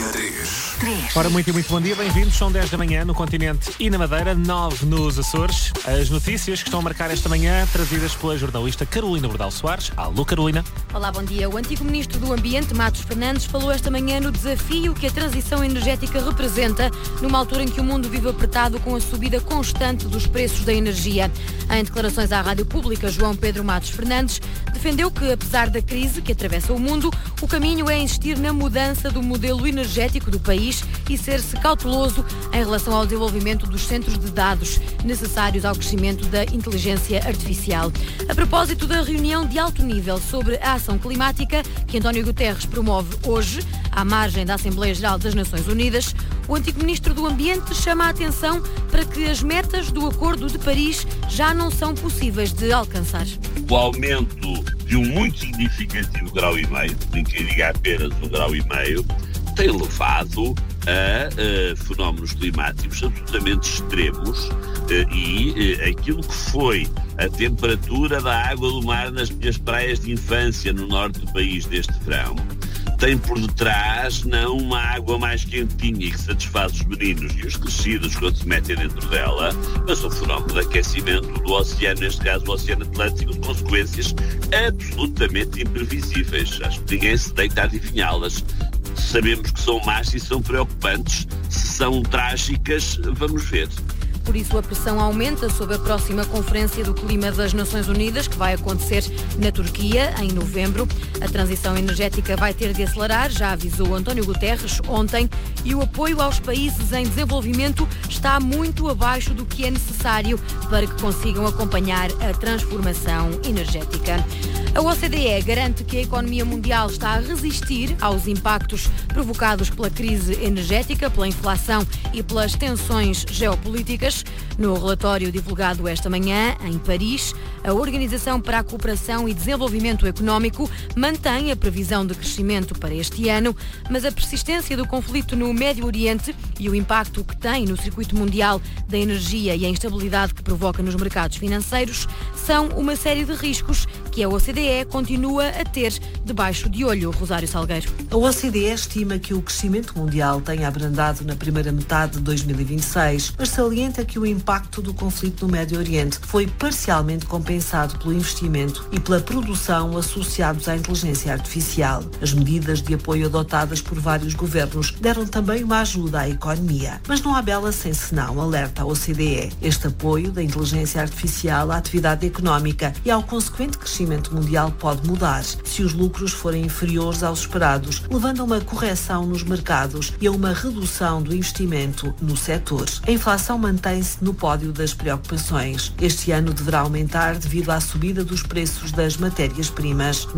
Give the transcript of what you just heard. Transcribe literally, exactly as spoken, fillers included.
três. Ora, muito e muito bom dia, bem-vindos. São dez da manhã no continente e na Madeira, nove nos Açores. As notícias que estão a marcar esta manhã, trazidas pela jornalista Carolina Bordal Soares. Alô, Carolina. Olá, bom dia. O antigo ministro do Ambiente, Matos Fernandes, falou esta manhã no desafio que a transição energética representa, numa altura em que o mundo vive apertado com a subida constante dos preços da energia. Em declarações à Rádio Pública, João Pedro Matos Fernandes defendeu que, apesar da crise que atravessa o mundo, o caminho é insistir na mudança do modelo energético do país e ser-se cauteloso em relação ao desenvolvimento dos centros de dados necessários ao crescimento da inteligência artificial. A propósito da reunião de alto nível sobre a ação climática que António Guterres promove hoje, à margem da Assembleia Geral das Nações Unidas, o antigo ministro do Ambiente chama a atenção para que as metas do Acordo de Paris já não são possíveis de alcançar. O aumento de um muito significativo grau e meio, nem que diga apenas um grau e meio, tem levado a, a fenómenos climáticos absolutamente extremos a, e a, aquilo que foi a temperatura da água do mar nas minhas praias de infância no norte do país deste verão tem por detrás não uma água mais quentinha e que satisfaz os meninos e os crescidos quando se metem dentro dela, mas um fenómeno de aquecimento do oceano, neste caso o Oceano Atlântico, de consequências absolutamente imprevisíveis. Acho que ninguém se deita a adivinhá-las. Sabemos que são más e são preocupantes. Se são trágicas, vamos ver. Por isso, a pressão aumenta sobre a próxima Conferência do Clima das Nações Unidas, que vai acontecer na Turquia, em novembro. A transição energética vai ter de acelerar, já avisou António Guterres ontem, e o apoio aos países em desenvolvimento está muito abaixo do que é necessário para que consigam acompanhar a transformação energética. A O C D E garante que a economia mundial está a resistir aos impactos provocados pela crise energética, pela inflação e pelas tensões geopolíticas. No relatório divulgado esta manhã, em Paris, a Organização para a Cooperação e Desenvolvimento Económico mantém a previsão de crescimento para este ano, mas a persistência do conflito no Médio Oriente e o impacto que tem no circuito mundial da energia e a instabilidade que provoca nos mercados financeiros são uma série de riscos que a O C D E continua a ter debaixo de olho. Rosário Salgueiro. A O C D E estima que o crescimento mundial tenha abrandado na primeira metade de dois mil e vinte e seis, mas salienta que o impacto do conflito no Médio Oriente foi parcialmente compensado pelo investimento e pela produção associados à inteligência artificial. As medidas de apoio adotadas por vários governos deram também uma ajuda à economia. Mas não há bela sem senão, alerta a O C D E. Este apoio da inteligência artificial à atividade económica e ao consequente crescimento mundial pode mudar se os lucros forem inferiores aos esperados, levando a uma correção nos mercados e a uma redução do investimento no setor. A inflação mantém-se no pódio das preocupações. Este ano deverá aumentar devido à subida dos preços das matérias-primas.